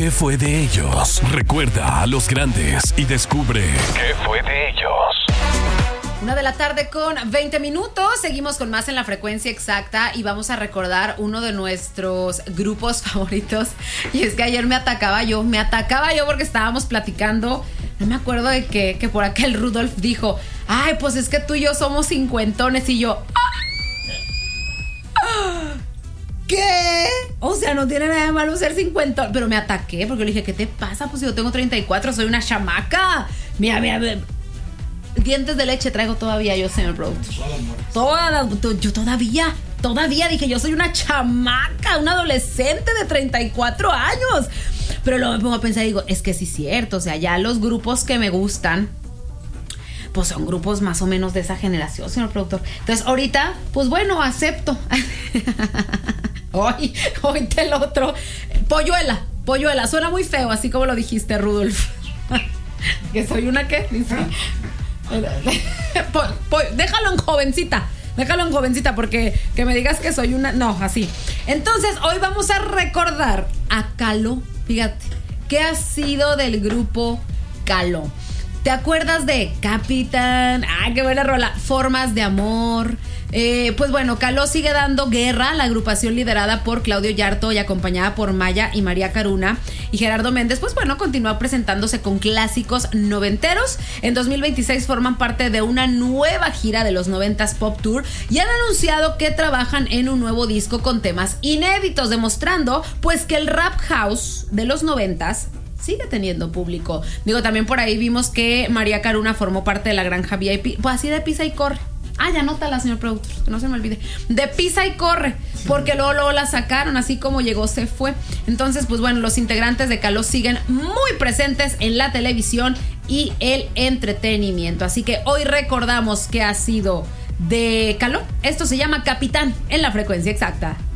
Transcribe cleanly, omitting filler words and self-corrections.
¿Qué fue de ellos? Recuerda a los grandes y descubre ¿qué fue de ellos? 1:20 p.m. Seguimos con más en la frecuencia exacta y vamos a recordar uno de nuestros grupos favoritos. Y es que ayer me atacaba yo porque estábamos platicando. No me acuerdo de que por acá el Rudolf dijo: ay, pues es que tú y yo somos cincuentones. Y yo: ¿qué? O sea, no tiene nada de malo ser cincuentón. Pero me ataqué porque le dije: ¿qué te pasa? Pues yo tengo 34, soy una chamaca. Mira. Dientes de leche traigo todavía yo, señor productor. Yo todavía dije: yo soy una chamaca, una adolescente de 34 años. Pero luego me pongo a pensar y digo: es que sí es cierto. O sea, ya los grupos que me gustan, pues son grupos más o menos de esa generación, señor productor. Entonces ahorita, pues bueno, acepto. Hoy el otro. Polluela, suena muy feo, así como lo dijiste, Rudolf. ¿Que soy una qué? Dice. Déjalo en jovencita, porque que me digas que soy una. No, así. Entonces, hoy vamos a recordar a Caló. Fíjate, ¿qué ha sido del grupo Caló? ¿Te acuerdas de Capitán? ¡Ah, qué buena rola! Formas de amor. Pues bueno, Caló sigue dando guerra. La agrupación liderada por Claudio Yarto y acompañada por Maya y María Caruna y Gerardo Méndez, pues bueno, continúa presentándose con clásicos noventeros. En 2026 forman parte de una nueva gira de los 90s Pop Tour y han anunciado que trabajan en un nuevo disco con temas inéditos, demostrando pues que el rap house de los 90s sigue teniendo público. Digo, también por ahí vimos que María Caruna formó parte de la Granja VIP, pues así de Pisa y Corre. Ya anótala, señor productor, que no se me olvide. De Pisa y Corre, porque luego la sacaron, así como llegó, se fue. Entonces, pues bueno, los integrantes de Caló siguen muy presentes en la televisión y el entretenimiento. Así que hoy recordamos qué ha sido de Caló. Esto se llama Capitán en la frecuencia exacta.